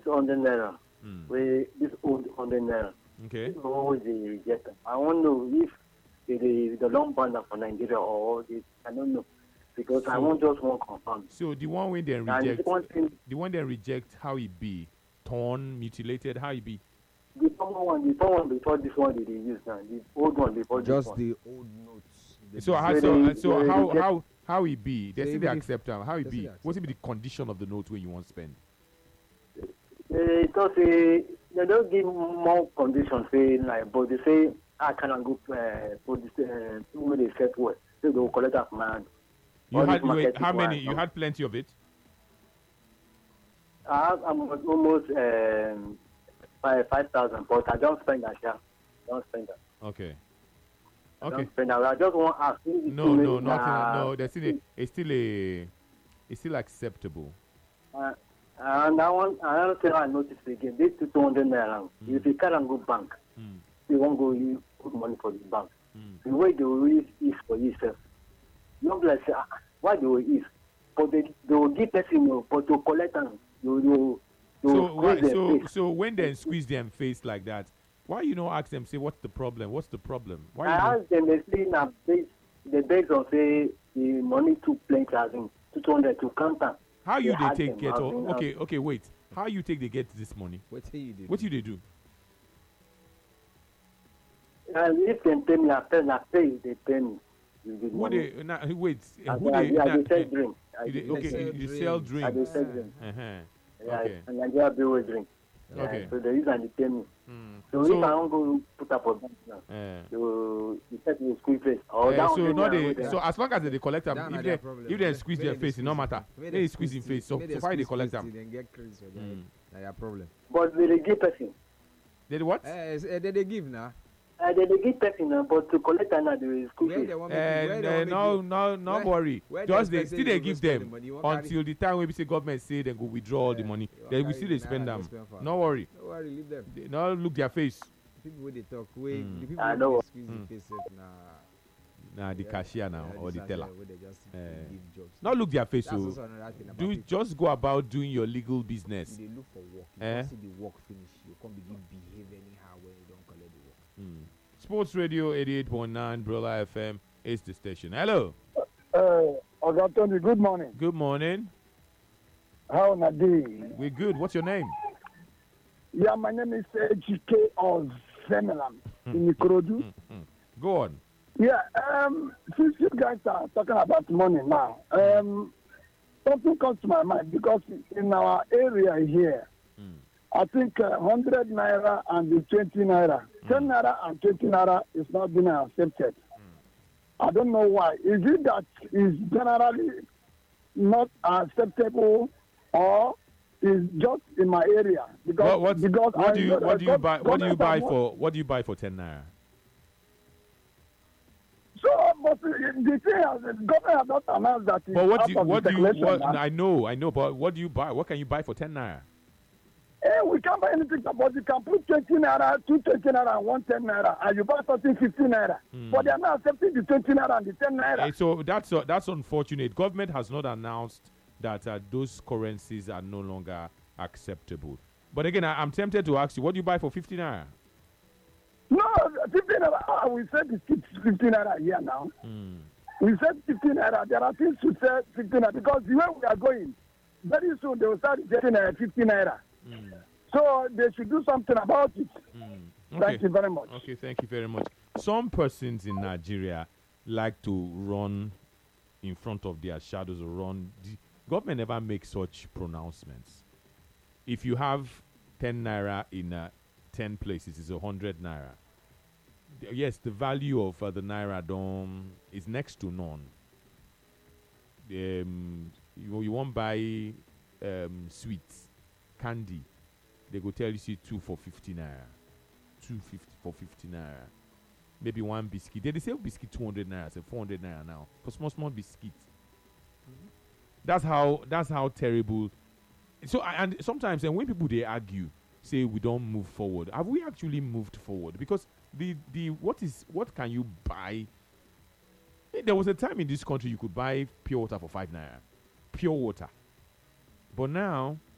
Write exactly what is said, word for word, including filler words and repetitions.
hundred naira, Mm. where this old hundred naira, Okay. people always they reject them. I want to know if it is the long banner for Nigeria or this. I don't know because I So- want just one confirm. So the one when they And reject, one thing, the one they reject, how it be, torn, mutilated, how it be. the former one, the former one before this one that they use now, the old one before this Just one. the old notes. The So how They- so, they- so they how reject- how how it be? They So say they even if- accept them. How it they say be? they accept What's it be the condition of the note when you want to spend? They don't say they don't give more conditions. Say like, but they say I cannot go uh, for this uh, when they set well. So they will collect that from my hand. You All had this wait, market how is many? wide. You had plenty of it. I have I'm almost um, five five thousand, but I don't spend that. Yeah, don't spend that. Okay. I Okay. don't spend that. I just want to ask. if it's No, too no, many, nothing. nah, No, there's still a, it's still a, it's still acceptable. Uh, and I want another thing I noticed again. This two hundred naira. Mm. If you can't go bank, Mm. you won't go use put money for the bank. Mm. The way they will use is for yourself. Not like say, ah, why they will use? But they, they will give person, no, but to collect them, you you you So why, squeeze their so face. so when they squeeze them face like that, why you not ask them? Say what's the problem? What's the problem? Why I you not- asked them, they say na base, the base on say the money too plenty as in two hundred to counter. how you they they ask take them, get? as All, in, uh, okay, okay, wait. How you take they get this money? What do you do? What you they do? And if they pay me, I pay, I pay, they pay me. You give Who money. they? Nah, wait. I, Who I, they? I, nah, dey sell eh, drink. I you dey they- sell okay, sell you, drink. you drink. sell I drink. dey sell drink. Uh-huh. Yeah, Okay. and Nigeria bill will drink. Yeah, Okay. so the reason they pay me. Mm. So, So- if I don't go put up a bank now, Eh. so you set me school face. Or Eh, down so there, no, I they, go there. so as long as they collect them, Down if at they their problem. if they Where- squeeze where their they face, it no squeeze matter. it. Where They squeeze in it, face, so where so far they squeeze collect it, them. Then get crazy. So Mm. That's their problem. But they dey give person. They do what? Eh, eh, eh, they, they give now. Uh, they dey give person now, but to collect am now, they school Where fees. they want me to- where And they uh, want me no, to- no, no where- worry. where Just they they expect still say they you go give spend the them money, you wan carry- until the time when we say government say they go withdraw all the Yeah, money. you wan Then we carry still the they spend naira, them. they spend for am. No worry. No worry, leave them. They no look their face. People wey dey talk, wey Mm. the people I wey know. dey squeeze Mm. the face sef na. Nah, the yeah, cashier now yeah, or the this teller. cashier wey dey just Eh. dey give jobs. Not look their face. That's So also another thing about do people. just go about doing your legal business. You dey look for work. You Eh? don see the work finish. You come begin behave anyhow when you don collect the work. Mm. Sports Radio eighty-eight point nine, Brola F M is the station. Hello. Uh, Oga Tony, good morning. Good morning. How na dey? We're good. What's your name? Yeah, my name is H K Ozemelam in Ikorodu. Mm, mm. Go on. Yeah, um, since you guys are talking about money now, um, something comes to my mind because in our area here, Mm. I think uh, one hundred naira and the twenty naira, ten naira and twenty naira is not being accepted. I don't know why. Is it that is generally not acceptable or is just in my area? Because What, what, because what I- do you what do you uh, buy what do you government buy have- for what do you buy for ten naira? So, but uh, the thing is, the government has not announced that it's But what out do you of what the do you circulation what, now. I know I know but what do you buy? What can you buy for ten naira? Eh, we can't buy anything, but you can put twenty naira, two twenty naira, and one ten naira, and you buy something fifty naira. Hmm. But they are not accepting the twenty naira and the ten naira. Eh, so that's uh, that's unfortunate. Government has not announced that uh, those currencies are no longer acceptable. But again, I, I'm tempted to ask you, what do you buy for fifty naira? No, fifty naira. Ah, we said it's fifty naira here now. Mm. We said fifty naira. There are things to say fifty naira because the way we are going, very soon they will start getting uh, fifty naira. Mm. So they should do something about it. Mm. Thank Okay. you very much. Okay, thank you very much. Some persons in Nigeria like to run in front of their shadows or run. The government never makes such pronouncements. If you have ten naira in uh, ten places, it's a hundred naira. The- yes, the value of uh, the naira dome is next to none. Um, you, you won't buy um, sweets, candy. They go tell you see two for fifty naira. Two fifty for fifty naira. Maybe one biscuit. They, they sell biscuit two hundred naira, say four hundred naira now for small small biscuit. That's how that's how terrible. So I- and sometimes and when people they argue, say we don't move forward, have we actually moved forward? Because the the what is what can you buy? Eh, There was a time in this country you could buy pure water for five naira, pure water. But now